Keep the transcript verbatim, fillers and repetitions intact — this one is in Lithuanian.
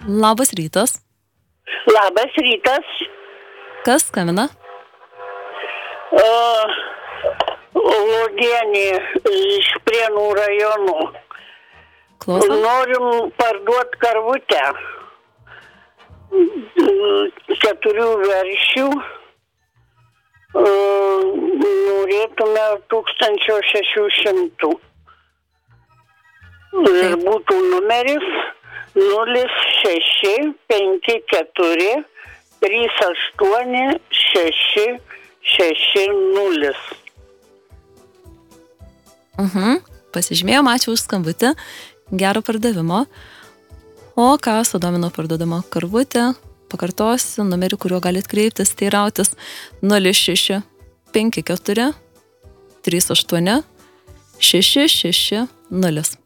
Labas rytas. Labas rytas. Kas skambina? Uh, Uogienė iš Prienų rajonų. Klausom. Norim parduoti karvutę. Keturių veršių. Uh, norėtume tūkstančio šešių šimtų. Ir būtų numeris nulis šeši penki keturi trys aštuoni šeši šeši nulis. Mhm. Pasižymėjom, ačiū už skambutį. Gero pardavimo. O ką sudomino parduodama karvutė? Pakartosiu numerį, kuriuo galit kreiptis, teirautis nulis šeši penki keturi trys aštuoni šeši šeši nulis.